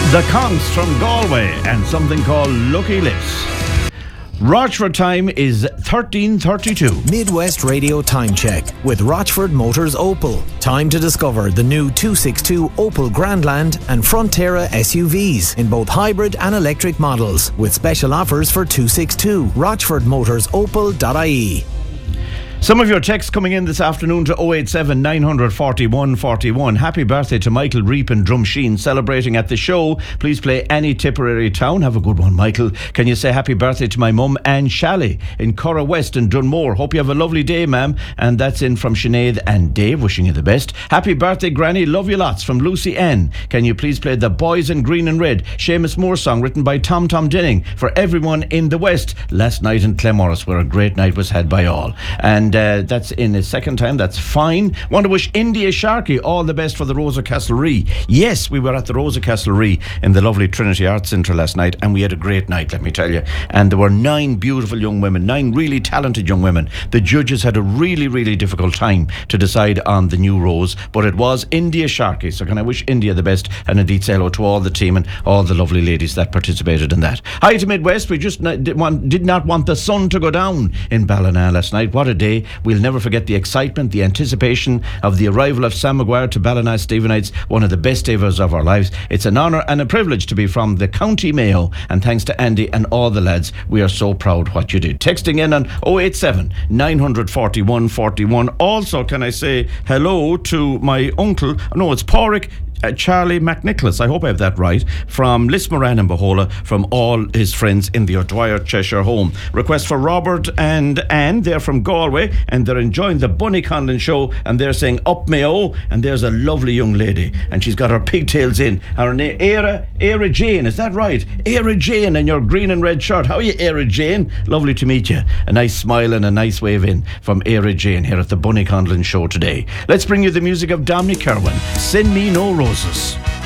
The Conks from Galway and something called Lucky Lips. Rochford time is 13:32. Midwest Radio Time Check with Rochford Motors Opel. Time to discover the new 262 Opel Grandland and Frontera SUVs in both hybrid and electric models with special offers for 262. RochfordMotorsOpel.ie. Some of your texts coming in this afternoon to 087 941 41. Happy birthday to Michael Reap in Drumsheen, celebrating at the show. Please play any Tipperary town. Have a good one, Michael. Can you say happy birthday to my mum, Anne Shalley, in Curra West in Dunmore? Hope you have a lovely day, ma'am. And that's in from Sinead and Dave, wishing you the best. Happy birthday, Granny. Love you lots, from Lucy N. Can you please play The Boys in Green and Red, Seamus Moore song written by Tom Denning for everyone in the West last night in Clemorris, where a great night was had by all. And that's in the second time. That's fine. Want to wish India Sharkey all the best for the Rosa Castlery. Yes, we were at the Rosa Castlery in the lovely Trinity Arts Centre last night, and we had a great night, let me tell you. And there were 9 beautiful young women, 9 really talented young women. The judges had a really, really difficult time to decide on the new rose, but it was India Sharkey. So can I wish India the best, and indeed say hello to all the team and all the lovely ladies that participated in that. Hi to Midwest. We just did not want the sun to go down in Ballina last night. What a day. We'll never forget the excitement, the anticipation of the arrival of Sam Maguire to Ballina Stephenites, one of the best days of our lives. It's an honour and a privilege to be from the County Mayo, and thanks to Andy and all the lads, we are so proud what you did. Texting in on 087 941 41. Also, can I say hello to my uncle? No, it's Pádraig Charlie McNicholas, I hope I have that right, from Lismoran and Bahola, from all his friends in the O'Dwyer Cheshire home. Request for Robert and Anne, they're from Galway, and they're enjoying the Bunny Conlon show, and they're saying up Mayo. And there's a lovely young lady, and she's got her pigtails in. Her name, Era Jane, is that right? Era Jane in your green and red shirt. How are you, Era Jane? Lovely to meet you. A nice smile and a nice wave in from Era Jane here at the Bunny Conlon show today. Let's bring you the music of Dominic Kerwin. Send Me No Roses.